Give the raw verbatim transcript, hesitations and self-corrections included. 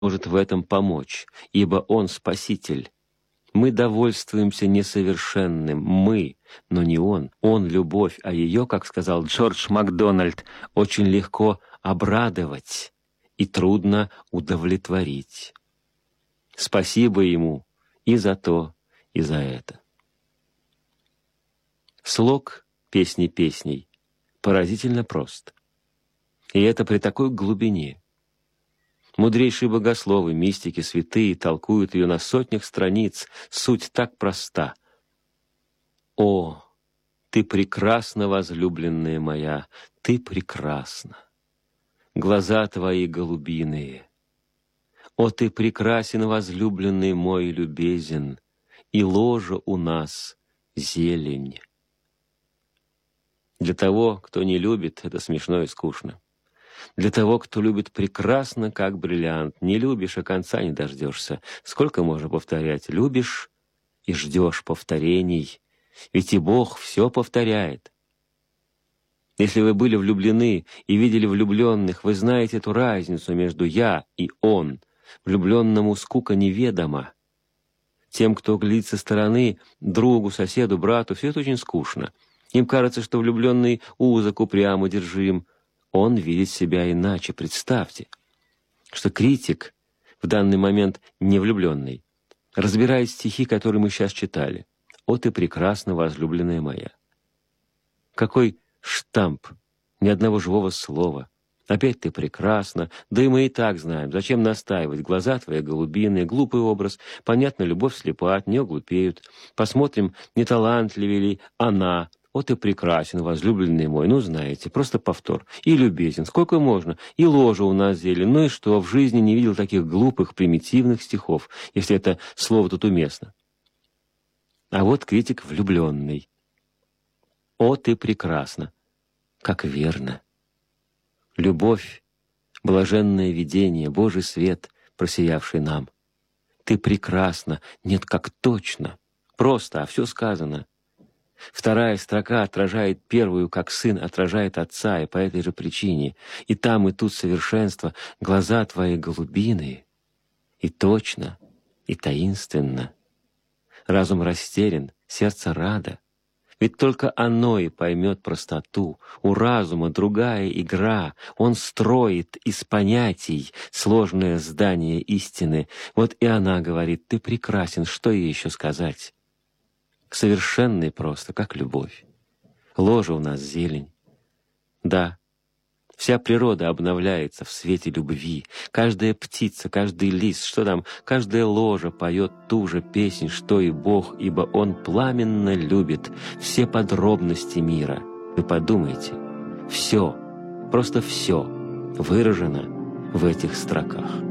может в этом помочь, ибо Он Спаситель. Мы довольствуемся несовершенным, мы, но не Он. Он — любовь, а ее, как сказал Джордж Макдональд, очень легко обрадовать и трудно удовлетворить. Спасибо Ему и за то, и за это. Слог «Песни песней» поразительно прост. И это при такой глубине. Мудрейшие богословы, мистики, святые толкуют ее на сотнях страниц. Суть так проста. «О, ты прекрасна, возлюбленная моя, ты прекрасна! Глаза твои голубиные! О, ты прекрасен, возлюбленный мой любезен, и ложа у нас зелень!» Для того, кто не любит, это смешно и скучно. Для того, кто любит прекрасно, как бриллиант, не любишь, а конца не дождешься. Сколько можно повторять? Любишь и ждешь повторений. Ведь и Бог все повторяет. Если вы были влюблены и видели влюбленных, вы знаете эту разницу между «я» и «он». Влюбленному скука неведома. Тем, кто глядит со стороны, другу, соседу, брату, все это очень скучно. Им кажется, что влюбленный узок, упрям, одержим. Он видит себя иначе. Представьте, что критик, в данный момент не влюбленный, разбирает стихи, которые мы сейчас читали. «О, ты прекрасна, возлюбленная моя». Какой штамп, ни одного живого слова. Опять ты прекрасна, да и мы и так знаем. Зачем настаивать? Глаза твои голубиные, глупый образ. Понятно, любовь слепа, от нее глупеют. Посмотрим, не талантливее ли она. «О, ты прекрасен, возлюбленный мой». Ну, знаете, просто повтор. И любезен. Сколько можно? И ложа у нас зелень. Ну и что? В жизни не видел таких глупых, примитивных стихов, если это слово тут уместно. А вот критик влюбленный. «О, ты прекрасна! Как верно! Любовь, блаженное видение, Божий свет, просиявший нам. Ты прекрасна, нет, как точно, просто, а все сказано». Вторая строка отражает первую, как сын отражает отца, и по этой же причине. И там, и тут совершенство, глаза твои голубиные. И точно, и таинственно. Разум растерян, сердце радо. Ведь только оно и поймет простоту. У разума другая игра. Он строит из понятий сложное здание истины. Вот и она говорит: ты прекрасен, что ей еще сказать? Совершенный просто, как любовь. Ложа у нас зелень. Да, вся природа обновляется в свете любви. Каждая птица, каждый лист, что там, каждая ложа поет ту же песнь, что и Бог, ибо Он пламенно любит все подробности мира. Вы подумайте, все, просто все выражено в этих строках.